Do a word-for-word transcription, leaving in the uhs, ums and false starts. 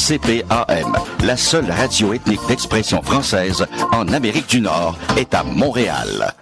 C P A M, la seule radio ethnique d'expression française en Amérique du Nord, est à Montréal.